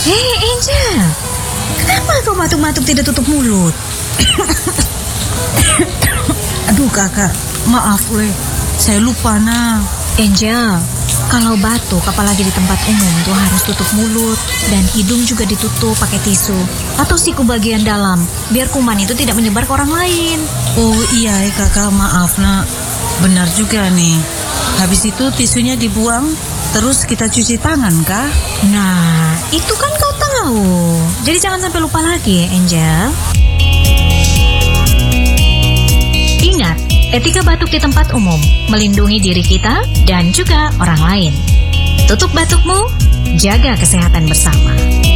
Hei Angel, kenapa kau batuk-batuk tidak tutup mulut? Aduh kakak, maaf weh, saya lupa nah. Angel, kalau batuk apalagi di tempat umum tuh harus tutup mulut dan hidung juga ditutup pakai tisu atau siku bagian dalam biar kuman itu tidak menyebar ke orang lain. Oh iya kakak, maaf nak. Benar juga nih. Habis itu tisunya dibuang, terus kita cuci tangan kah? Nah, itu kan kau tahu. Jadi jangan sampai lupa lagi ya Angel. Ingat, etika batuk di tempat umum melindungi diri kita dan juga orang lain. Tutup batukmu, jaga kesehatan bersama.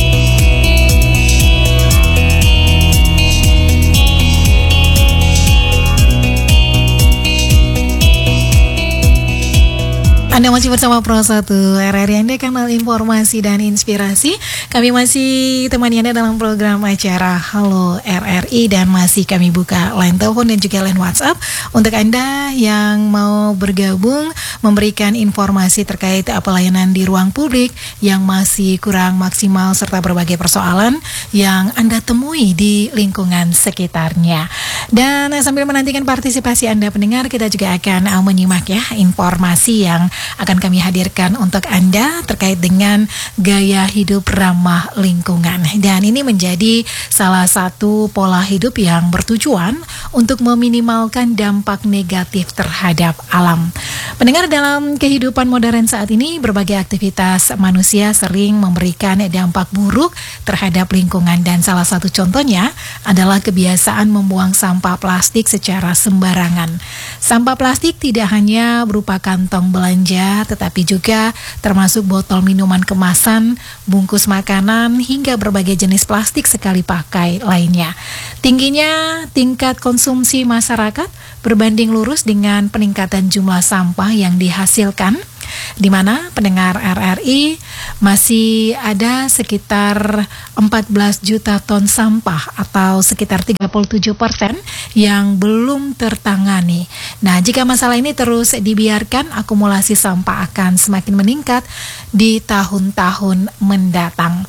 Anda masih bersama Pro 1 RRI, Anda kanal informasi dan inspirasi. Kami masih temani Anda dalam program acara Halo RRI dan masih kami buka line telepon dan juga line WhatsApp untuk Anda yang mau bergabung memberikan informasi terkait pelayanan di ruang publik yang masih kurang maksimal serta berbagai persoalan yang Anda temui di lingkungan sekitarnya. Dan sambil menantikan partisipasi Anda pendengar, kita juga akan menyimak ya informasi yang akan kami hadirkan untuk Anda terkait dengan gaya hidup ramah lingkungan. Dan ini menjadi salah satu pola hidup yang bertujuan untuk meminimalkan dampak negatif terhadap alam. Pendengar, dalam kehidupan modern saat ini, berbagai aktivitas manusia sering memberikan dampak buruk terhadap lingkungan, dan salah satu contohnya adalah kebiasaan membuang sampah plastik secara sembarangan. Sampah plastik tidak hanya berupa kantong belanja, tetapi juga termasuk botol minuman kemasan, bungkus makanan, hingga berbagai jenis plastik sekali pakai lainnya. Tingginya tingkat konsumsi masyarakat berbanding lurus dengan peningkatan jumlah sampah yang dihasilkan, di mana pendengar RRI masih ada sekitar 14 juta ton sampah atau sekitar 37% yang belum tertangani. Nah, jika masalah ini terus dibiarkan, akumulasi sampah akan semakin meningkat di tahun-tahun mendatang.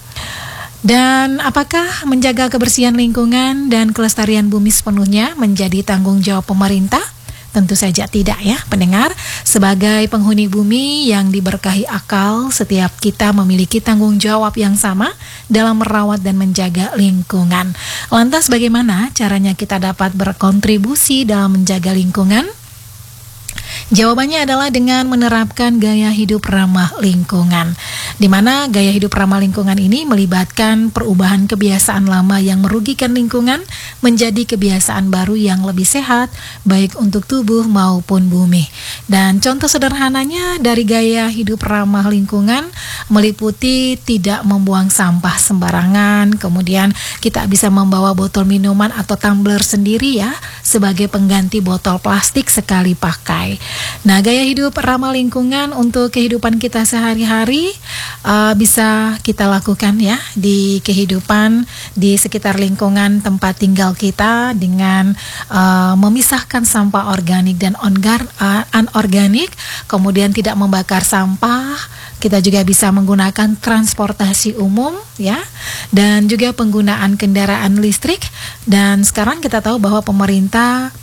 Dan apakah menjaga kebersihan lingkungan dan kelestarian bumi sepenuhnya menjadi tanggung jawab pemerintah? Tentu saja tidak ya pendengar. Sebagai penghuni bumi yang diberkahi akal, setiap kita memiliki tanggung jawab yang sama dalam merawat dan menjaga lingkungan. Lantas bagaimana caranya kita dapat berkontribusi dalam menjaga lingkungan? Jawabannya adalah dengan menerapkan gaya hidup ramah lingkungan, di mana gaya hidup ramah lingkungan ini melibatkan perubahan kebiasaan lama yang merugikan lingkungan menjadi kebiasaan baru yang lebih sehat, baik untuk tubuh maupun bumi. Dan contoh sederhananya dari gaya hidup ramah lingkungan meliputi tidak membuang sampah sembarangan, kemudian kita bisa membawa botol minuman atau tumbler sendiri ya, sebagai pengganti botol plastik sekali pakai. Nah, gaya hidup ramah lingkungan untuk kehidupan kita sehari-hari bisa kita lakukan ya di kehidupan di sekitar lingkungan tempat tinggal kita dengan memisahkan sampah organik dan anorganik, kemudian tidak membakar sampah. Kita juga bisa menggunakan transportasi umum ya, dan juga penggunaan kendaraan listrik. Dan sekarang kita tahu bahwa pemerintah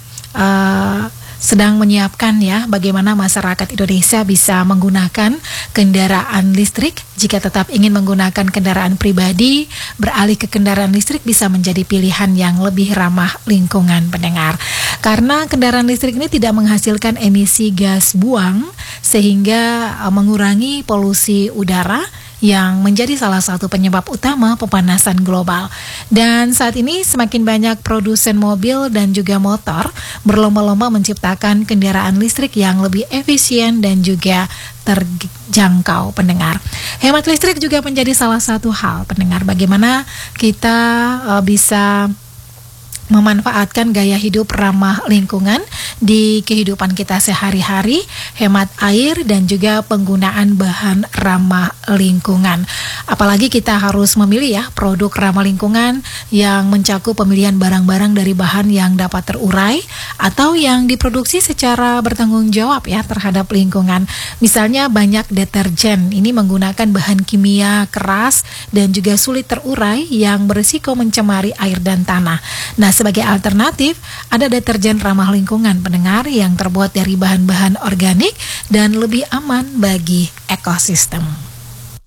sedang menyiapkan ya bagaimana masyarakat Indonesia bisa menggunakan kendaraan listrik. Jika tetap ingin menggunakan kendaraan pribadi, beralih ke kendaraan listrik bisa menjadi pilihan yang lebih ramah lingkungan pendengar. Karena kendaraan listrik ini tidak menghasilkan emisi gas buang sehingga mengurangi polusi udara yang menjadi salah satu penyebab utama pemanasan global. Dan saat ini semakin banyak produsen mobil dan juga motor berlomba-lomba menciptakan kendaraan listrik yang lebih efisien dan juga terjangkau pendengar. Hemat listrik juga menjadi salah satu hal pendengar bagaimana kita bisa memanfaatkan gaya hidup ramah lingkungan di kehidupan kita sehari-hari, hemat air dan juga penggunaan bahan ramah lingkungan. Apalagi kita harus memilih ya produk ramah lingkungan yang mencakup pemilihan barang-barang dari bahan yang dapat terurai atau yang diproduksi secara bertanggung jawab ya terhadap lingkungan. Misalnya banyak deterjen ini menggunakan bahan kimia keras dan juga sulit terurai yang berisiko mencemari air dan tanah. Nah, sebagai alternatif ada deterjen ramah lingkungan pendengar yang terbuat dari bahan-bahan organik dan lebih aman bagi ekosistem.